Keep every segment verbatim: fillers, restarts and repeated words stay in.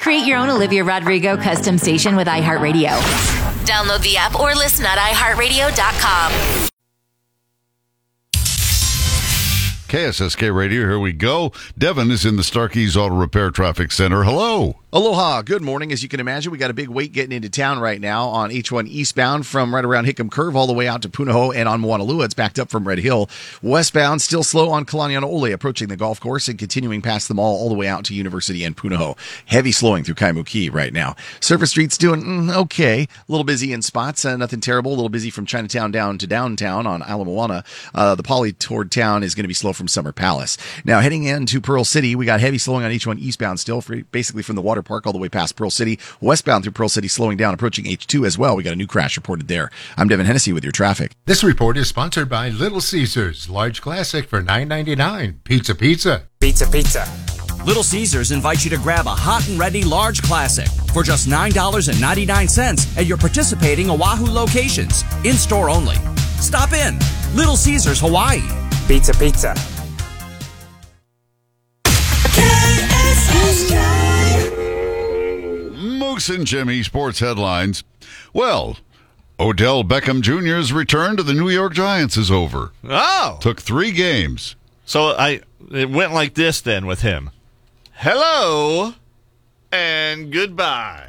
Create your own Olivia Rodrigo custom station with iHeartRadio. Download the app or listen at i heart radio dot com. K S S K Radio, here we go. Devin is in the Starkey's Auto Repair Traffic Center. Hello. Aloha. Good morning. As you can imagine, we got a big wait getting into town right now on H one eastbound from right around Hickam Curve all the way out to Punahou, and on Moanalua, it's backed up from Red Hill. Westbound, still slow on Kalanianaole, approaching the golf course and continuing past the mall all the way out to University and Punahou. Heavy slowing through Kaimuki right now. Surface Street's doing mm, okay. A little busy in spots, uh, nothing terrible. A little busy from Chinatown down to downtown on Ala Moana. Uh, the Poly toward town is going to be slow from Summer Palace. Now, heading into Pearl City, we got heavy slowing on H one eastbound still, for, basically from the water park all the way past Pearl City. Westbound through Pearl City slowing down, approaching H two as well. We got a new crash reported there. I'm Devin Hennessy with your traffic. This report is sponsored by Little Caesars, large classic for nine ninety-nine. Pizza Pizza. Pizza Pizza. Little Caesars invites you to grab a hot and ready large classic for just nine ninety-nine at your participating Oahu locations. In-store only. Stop in. Little Caesars, Hawaii. Pizza Pizza. Moose and Jimmy, sports headlines. Well, Odell Beckham Junior's return to the New York Giants is over. Oh. Took three games. So I it went like this then with him. Hello and goodbye.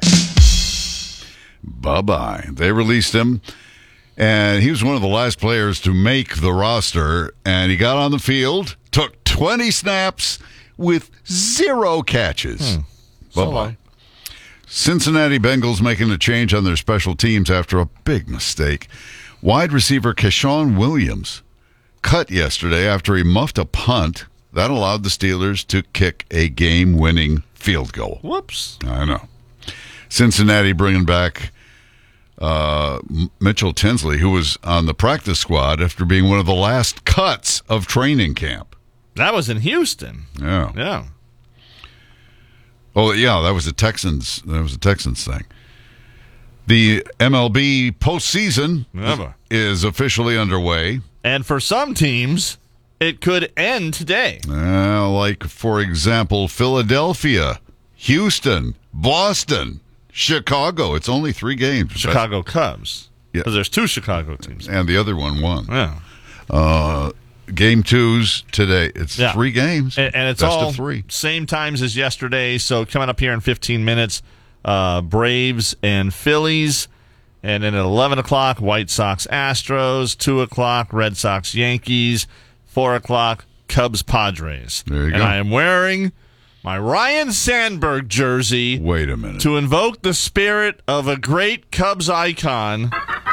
Bye-bye. They released him, and he was one of the last players to make the roster, and he got on the field, took twenty snaps with zero catches. Hmm. Bye-bye. Cincinnati Bengals making a change on their special teams after a big mistake. Wide receiver Keshawn Williams cut yesterday after he muffed a punt. That allowed the Steelers to kick a game-winning field goal. Whoops. I know. Cincinnati bringing back uh, Mitchell Tinsley, who was on the practice squad after being one of the last cuts of training camp. That was in Houston. Yeah. Yeah. Oh, yeah, that was a Texans. That was a Texans thing. The M L B postseason Never. is officially underway. And for some teams, it could end today. Uh, like, for example, Philadelphia, Houston, Boston, Chicago. It's only three games. Chicago Cubs. Yeah. Because there's two Chicago teams. And the other one won. Yeah. Uh, game two's today. It's Yeah. three games. And, and it's Best all of three. same times as yesterday. So coming up here in fifteen minutes, uh, Braves and Phillies. And then at eleven o'clock, White Sox Astros. two o'clock, Red Sox Yankees. four o'clock, Cubs Padres. There you and go. I am wearing my Ryan Sandberg jersey. Wait a minute. To invoke the spirit of a great Cubs icon.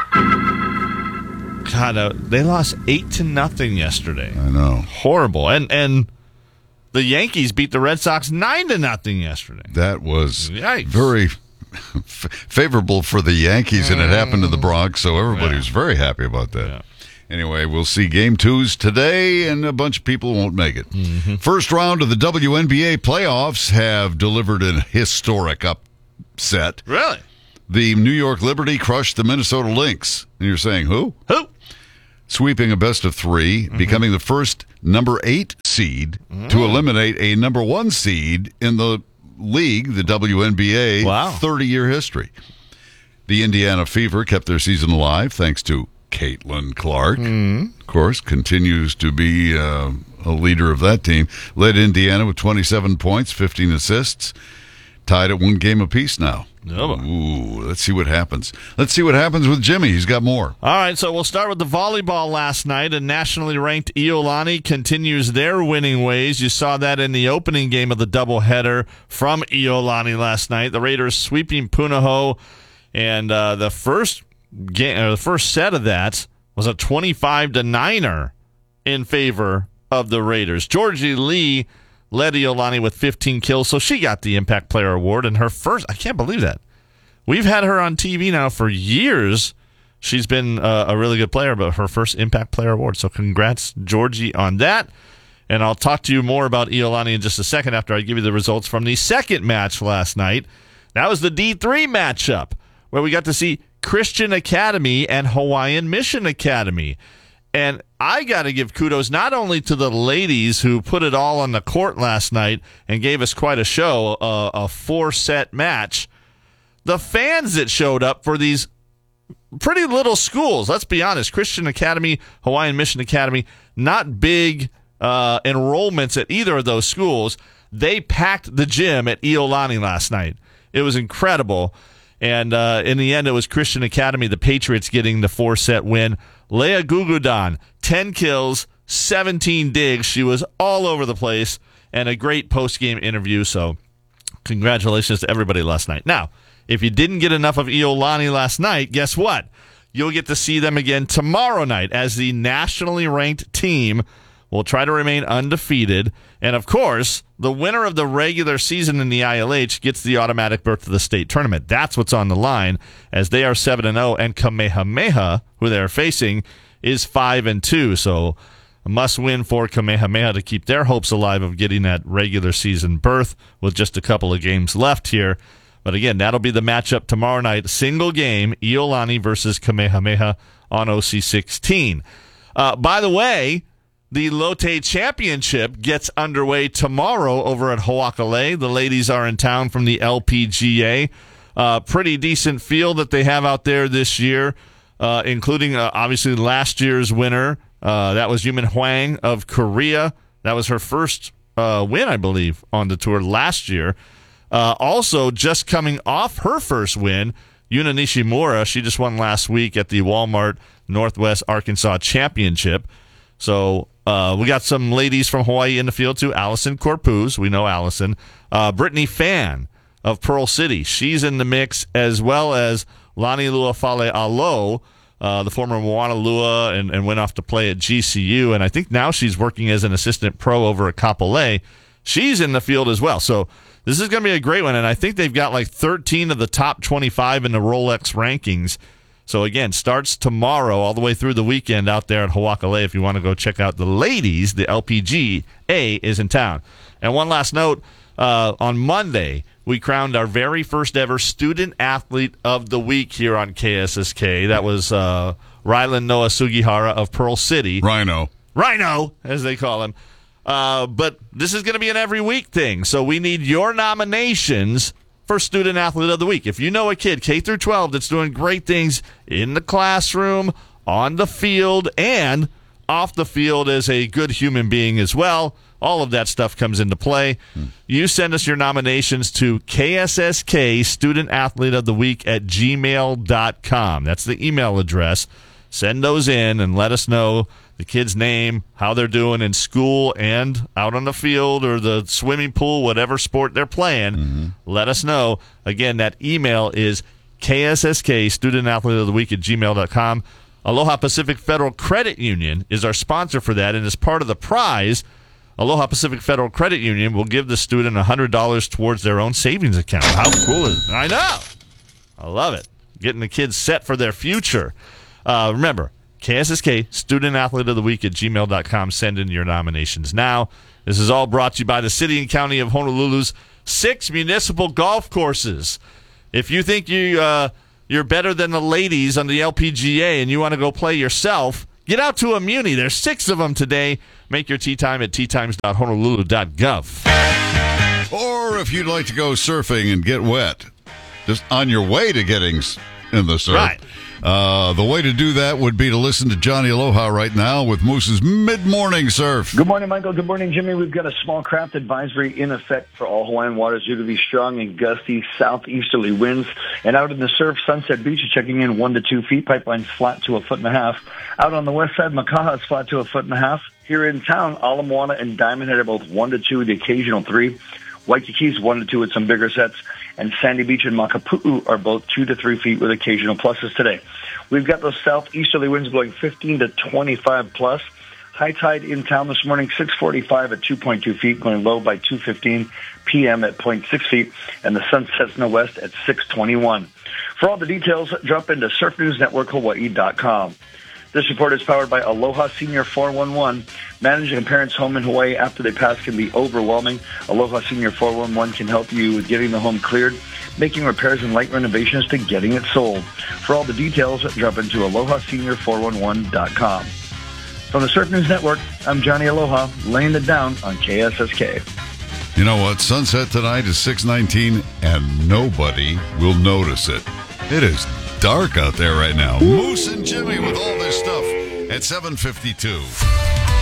God, uh, they lost eight to nothing yesterday. I know. Horrible. And and the Yankees beat the Red Sox nine to nothing yesterday. That was Yikes. very f- favorable for the Yankees, and it happened in the Bronx, so everybody Yeah. was very happy about that. Yeah. Anyway, we'll see game twos today, and a bunch of people won't make it. Mm-hmm. First round of the W N B A playoffs have delivered an historic upset. Really? The New York Liberty crushed the Minnesota Lynx. And you're saying, who? Who? Sweeping a best of three, Mm-hmm. becoming the first number eight seed Mm. to eliminate a number one seed in the league, the W N B A, Wow. thirty-year history. The Indiana Fever kept their season alive thanks to Caitlin Clark. Mm-hmm. Of course, continues to be uh, a leader of that team. Led Indiana with twenty-seven points, fifteen assists. Tied at one game apiece now. Oh. Ooh, let's see what happens. Let's see what happens with Jimmy. He's got more. All right, so we'll start with the volleyball last night. And nationally ranked Iolani continues their winning ways. You saw that in the opening game of the doubleheader from Iolani last night. The Raiders sweeping Punahou, and uh, the first game, or the first set of that was a twenty-five to niner in favor of the Raiders. Georgie Lee led Iolani with fifteen kills, so she got the Impact Player Award. And her first, I can't believe that. We've had her on T V now for years. She's been uh, a really good player, but her first Impact Player Award. So congrats, Georgie, on that. And I'll talk to you more about Iolani in just a second after I give you the results from the second match last night. That was the D three matchup, where we got to see Christian Academy and Hawaiian Mission Academy. And I got to give kudos not only to the ladies who put it all on the court last night and gave us quite a show, a, a four-set match, the fans that showed up for these pretty little schools. Let's be honest, Christian Academy, Hawaiian Mission Academy, not big uh, enrollments at either of those schools. They packed the gym at Iolani last night. It was incredible. And uh, in the end, it was Christian Academy, the Patriots, getting the four-set win. Leah Gugudan, ten kills, seventeen digs. She was all over the place, and a great post-game interview. So congratulations to everybody last night. Now, if you didn't get enough of Iolani last night, guess what? You'll get to see them again tomorrow night as the nationally ranked team will try to remain undefeated. And, of course, the winner of the regular season in the I L H gets the automatic berth to the state tournament. That's what's on the line, as they are seven and oh, and Kamehameha, who they're facing, is five and two. So a must-win for Kamehameha to keep their hopes alive of getting that regular season berth with just a couple of games left here. But again, that'll be the matchup tomorrow night. Single game, Iolani versus Kamehameha on O C sixteen. Uh, by the way, the Lotte Championship gets underway tomorrow over at Ho'okalei. The ladies are in town from the L P G A. Uh, pretty decent field that they have out there this year, uh, including uh, obviously last year's winner. Uh, that was Yumin Hwang of Korea. That was her first uh, win, I believe, on the tour last year. Uh, also, just coming off her first win, Yuna Nishimura, she just won last week at the Walmart Northwest Arkansas Championship. So uh, we got some ladies from Hawaii in the field, too. Allison Corpuz, we know Allison. Uh, Brittany Fan of Pearl City, she's in the mix, as well as Lani Luafale Alo, uh, the former Moana Lua, and, and went off to play at G C U. And I think now she's working as an assistant pro over at Kapolei. She's in the field as well. So this is going to be a great one, and I think they've got like thirteen of the top twenty-five in the Rolex rankings. So, again, starts tomorrow all the way through the weekend out there at Ho'okalei. If you want to go check out the ladies, the L P G A is in town. And one last note, uh, on Monday, we crowned our very first ever Student Athlete of the Week here on K S S K. That was uh, Rylan Noah Sugihara of Pearl City. Rhino. Rhino, as they call him. Uh, but this is going to be an every week thing, so we need your nominations for Student Athlete of the Week. If you know a kid, K through twelve, that's doing great things in the classroom, on the field, and off the field as a good human being as well, all of that stuff comes into play. Hmm. You send us your nominations to K S S K Student Athlete of the Week at gmail dot com. That's the email address. Send those in and let us know the kid's name, how they're doing in school and out on the field or the swimming pool, whatever sport they're playing. Mm-hmm. Let us know. Again, that email is K S S K Student Athlete of the Week at gmail dot com. Aloha Pacific Federal Credit Union is our sponsor for that, and as part of the prize, Aloha Pacific Federal Credit Union will give the student one hundred dollars towards their own savings account. How cool is it? I know. I love it. Getting the kids set for their future. Uh, remember, K S S K Student Athlete of the Week at gmail dot com. Send in your nominations now. This is all brought to you by the City and County of Honolulu's six municipal golf courses. If you think you, uh, you're better than the ladies on the L P G A and you want to go play yourself, get out to a muni. There's six of them today. Make your tee time at tee times dot honolulu dot gov. Or if you'd like to go surfing and get wet, just on your way to getting in the surf. Right. Uh, the way to do that would be to listen to Johnny Aloha right now with Moose's Mid-Morning Surf. Good morning, Michael. Good morning, Jimmy. We've got a small craft advisory in effect for all Hawaiian waters due to these strong and gusty southeasterly winds. And out in the surf, Sunset Beach is checking in one to two feet. Pipeline's flat to a foot and a half. Out on the west side, Makaha is flat to a foot and a half. Here in town, Ala Moana and Diamond Head are both one to two, the occasional three. Waikiki's one to two with some bigger sets, and Sandy Beach and Makapu'u are both two to three feet with occasional pluses today. We've got those southeasterly winds blowing fifteen to twenty-five plus. High tide in town this morning, six forty-five at two point two feet, going low by two fifteen p.m. at zero point six feet, and the sun sets in the west at six twenty-one. For all the details, jump into surf news network hawaii dot com. This report is powered by Aloha Senior four one one. Managing a parent's home in Hawaii after they pass can be overwhelming. Aloha Senior four one one can help you with getting the home cleared, making repairs and light renovations to getting it sold. For all the details, jump into aloha senior four one one dot com. From the Surf News Network, I'm Johnny Aloha, laying it down on K S S K. You know what? Sunset tonight is six nineteen, and nobody will notice it. It is dark out there right now. Moose and Jimmy with all this stuff at seven fifty-two.